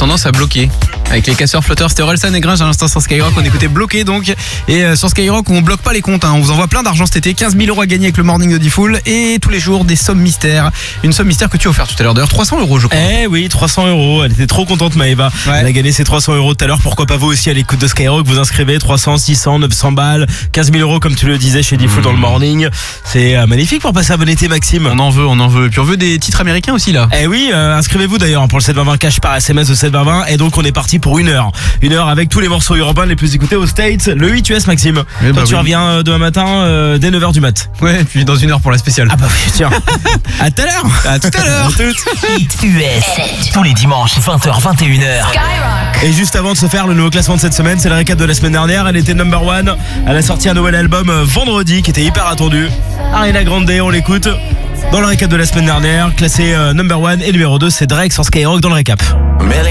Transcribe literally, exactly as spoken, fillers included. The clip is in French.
tendance à bloquer. Avec les casseurs flotteurs, c'était Orelsan et Gringe à l'instant sur Skyrock. On écoutait Bloqué donc. Et euh, sur Skyrock, on bloque pas les comptes. Hein. On vous envoie plein d'argent cet été. quinze mille euros à gagner avec le morning de Diffoul. Et tous les jours, des sommes mystères. Une somme mystère que tu as offert tout à l'heure. D'ailleurs, trois cents euros, je crois. Eh oui, trois cents euros. Elle était trop contente, Maëva. Ouais. Elle a gagné ses trois cents euros tout à l'heure. Pourquoi pas vous aussi à l'écoute de Skyrock? Vous inscrivez trois cents, six cents, neuf cents balles, quinze mille euros comme tu le disais chez Diffoul mmh. dans le morning. C'est euh, magnifique pour passer un bon été, Maxime. On en veut, on en veut. Et puis on veut des titres américains aussi là. Eh oui, euh, inscrivez-vous d'ailleurs pour le sept vingt vingt cash par S M S au sept vingt vingt. Et donc on est parti pour une heure. Une heure avec tous les morceaux urbains les plus écoutés aux States. Le huit U S, Maxime. Eh Toi bah tu oui. reviens euh, demain matin euh, dès neuf heures du mat. Ouais, et puis dans une heure pour la spéciale. Ah bah oui, tiens. À tout à l'heure. À tout à l'heure. Hit U S. Tous les dimanches, vingt heures, vingt et une heures. Skyrock. Et juste avant de se faire le nouveau classement de cette semaine, c'est le récap de la semaine dernière. Elle était number one. Elle a sorti un nouvel album euh, vendredi qui était hyper attendu. Ariana Grande, on l'écoute. Dans le récap de la semaine dernière, classé euh, number one et numéro deux, c'est Drake sur Skyrock dans le récap.